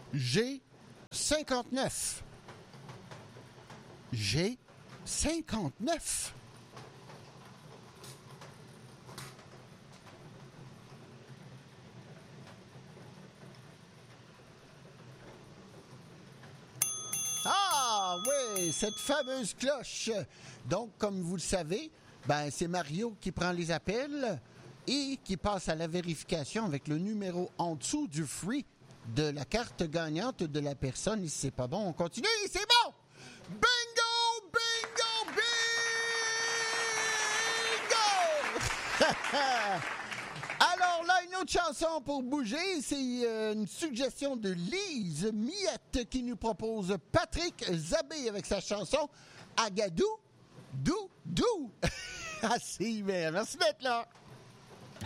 G59. G59. Ah oui, cette fameuse cloche. Donc, comme vous le savez, c'est Mario qui prend les appels et qui passe à la vérification avec le numéro en dessous du free de la carte gagnante de la personne. Et si c'est pas bon, on continue. Et c'est bon! Bingo! Bingo! Bingo! Alors là, une autre chanson pour bouger, c'est une suggestion de Lise Miette qui nous propose Patrick Zabé avec sa chanson Agadou, Dou, Dou. Ah si, mais merci d'être là.